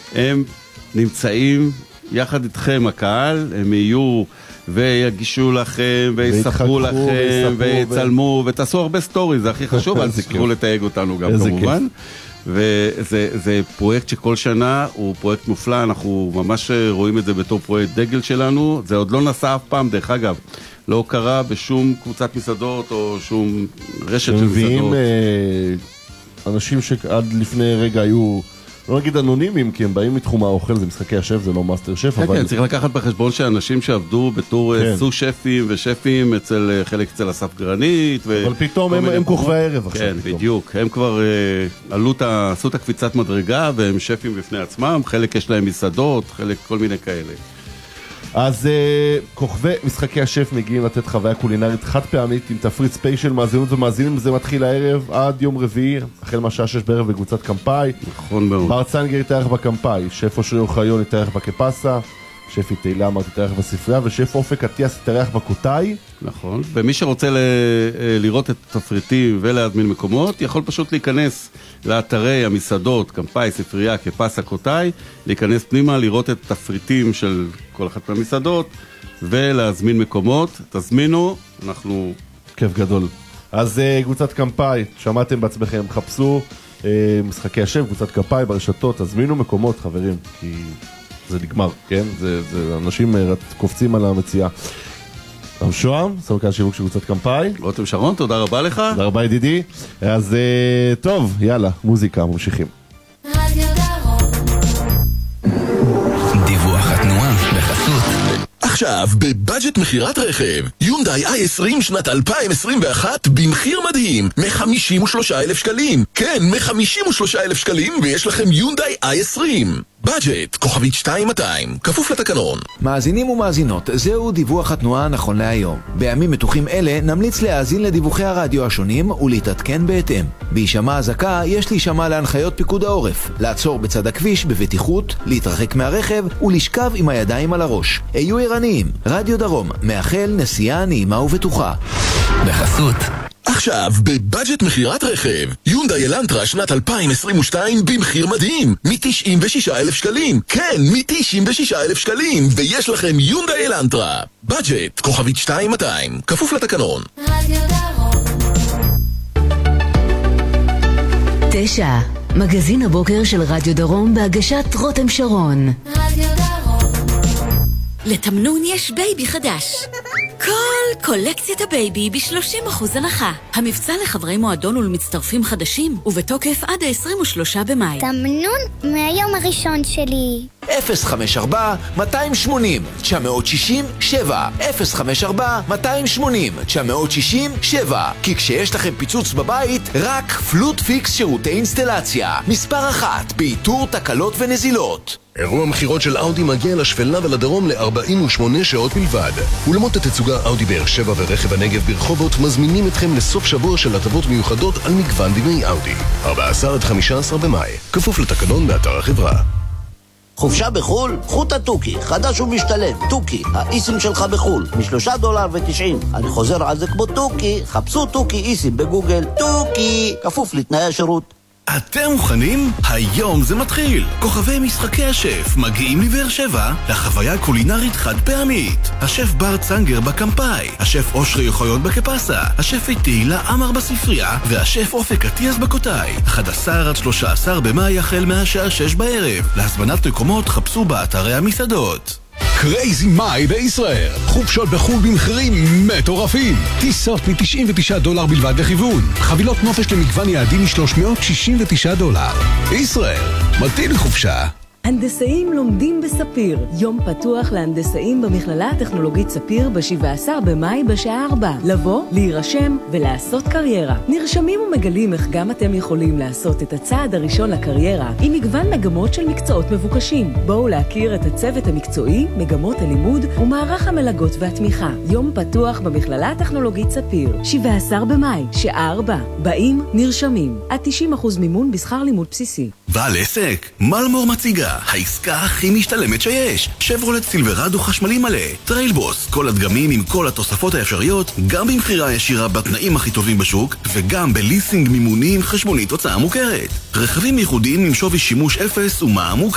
הם נמצאים יחד איתכם, הקהל, הם יהיו ויגישו לכם, ויספרו לכם, ויצלמו, ותעשו הרבה סטורי, זה הכי חשוב, אז תקראו לתייג אותנו גם כמובן. וזה פרויקט שכל שנה הוא פרויקט מופלא, אנחנו ממש רואים את זה בתור פרויקט דגל שלנו, זה עוד לא נסע אף פעם, דרך אגב, לא קרה בשום קבוצת מסעדות או שום רשת של מסעדות. מביאים אנשים שעד לפני רגע היו, לא נגיד אנונימיים, כי הם באים מתחום האוכל, זה משחקי השף, זה לא מאסטר שף. כן, צריך לקחת בחשבון שאנשים שעבדו בתור סו שפים ושפים, חלק אצל אסף גרנית. אבל פתאום הם כוכבי הערב עכשיו. כן, בדיוק. הם כבר עשו את הקפיצת מדרגה, והם שפים בפני עצמם, חלק יש להם מסעדות, חלק כל מיני כאלה. אז כוכבי משחקי השף מגיעים לתת חוויה קולינרית חד פעמית עם תפריט ספיישל מאזינות ומאזינים, זה מתחיל הערב עד יום רביעי, החל מהשעה 6 בערב בקבוצת קמפאי. נכון מאוד. בר צנגר יתארח בקמפאי, שף אושרי אוחיון יתארח בקפסה, שף תהילה אמרת יתארח בספרייה, ושף אופק אטיאס יתארח בקוטאי. נכון, ומי שרוצה לראות את התפריטים ולהזמין מקומות, יכול פשוט להיכנס לאתרי המסעדות, קמפאי, ספרייה, קפסה, קוטאי, להיכנס פנימה, לראות את התפריטים של כל אחת מהמסעדות, ולהזמין מקומות. תזמינו, אנחנו... כיף גדול. אז קבוצת קמפאי, שמעתם בעצמכם, חפשו משחקי השף, קבוצת קמפאי ברשתות, תזמינו מקומות, חברים, כי זה נגמר, כן? זה אנשים קופצים על המציאה. שוהם, סמנכ"ל שיווק של קבוצת קמפאי. רותם שרון, תודה רבה לך. תודה רבה ידידי. אז טוב, יאללה, מוזיקה, ממשיכים. דיווח התנועה בחסות. עכשיו בבאג'ט מחירת רכב יונדאי i20 שנת 2021 במחיר מדהים, 53,000 שקלים. כן, 53,000 שקלים, ויש לכם יונדאי i20. באג'ט, כוכבית 2200, כפוף לתקנון. מאזינים ומאזינות, זהו דיווח התנועה נכון להיום. בימים מתוחים אלה נמליץ להאזין לדיווחי הרדיו השונים ולהתעדכן בהתאם. בהישמע הזקה יש להישמע להנחיות פיקוד העורף, לעצור בצד הכביש בבטיחות, להתרחק מהרכב ולשכב עם הידיים על הראש. היו ערניים, רדיו דרום מאחל נסיעה נעימה ובטוחה. בחסות. עכשיו בבאג'ט מחירת רכב יונדאי אלנטרה שנת 2022 במחיר מדהים, מ-96,000 שקלים. כן, מ-96,000 שקלים, ויש לכם יונדאי אלנטרה. באג'ט, כוכבית 2200, כפוף לתקנון. 9, מגזין הבוקר של רדיו דרום בהגשת רותם שרון. רדיו דרום. לתמנון יש בייבי חדש. כל קולקציית הבייבי ב-30% הנחה. המבצע לחברי מועדון ולמצטרפים חדשים, ובתוקף עד ה-23 במאי. תמנון מהיום הראשון שלי. 054-280-960-7 054-280-960-7 כי כשיש לכם פיצוץ בבית, רק פלוט פיקס שירותי אינסטלציה. מספר 1 באיתור תקלות ונזילות. אירוע מחירות של אאודי מגיע לשפלה ולדרום ל-48 שעות בלבד. אולמות התצוגה אאודי באר שבע ורכב הנגב ברחובות מזמינים אתכם לסוף שבוע של הטבות מיוחדות על מגוון דמי אאודי. 14 עד 15 במאי, כפוף לתקנון באתר החברה. חופשה בחול? חוט התוקי, חדש ומשתלם. תוקי, האיסים שלך בחול, $3.90. אני חוזר על זה כמו תוקי, חפשו תוקי איסים בגוגל. תוקי, כפוף לתנאי השירות. אתם מוכנים? היום זה מתחיל. כוכבי משחקי השף מגיעים לבאר שבע לחוויה קולינרית חד פעמית. השף בר צנגר בקמפאי, השף אושרי אוחיון בקפסה, השף תהילה אמר בספרייה, והשף אופק אטיאס בקוטאי. 11 עד 13 במאי החל מהשעה 6 בערב. להזמנת מקומות חפשו באתרי המסעדות. קרייזי מאי בישראל, חופשות בחול במחירים מטורפים, טיסות $99 בלבד לכיוון, חבילות נופש למגוון יעדים $369. ישראל, מתאים לחופשה. הנדסאים לומדים בספיר. יום פתוח להנדסאים במכללה הטכנולוגית ספיר ב-17 במאי בשעה 4. לבוא, להירשם ולעשות קריירה. נרשמים ומגלים איך גם אתם יכולים לעשות את הצעד הראשון לקריירה עם מגוון מגמות של מקצועות מבוקשים. בואו להכיר את הצוות המקצועי, מגמות הלימוד ומערך המלגות והתמיכה. יום פתוח במכללה הטכנולוגית ספיר. 17 במאי, שעה 4. באים, נרשמים. עד 90% מימון בשכר לימוד בסיסי. בעל עסק, מלמור מציגה העסקה הכי משתלמת שיש. שברולט סילברדו חשמלי מלא, טריילבוס, כל הדגמים עם כל התוספות האפשריות, גם במחירה ישירה בתנאים הכי טובים בשוק, וגם בליסינג מימוני עם חשבונית הוצאה מוכרת. רכבים ייחודיים עם שווי שימוש 0 ומע"מ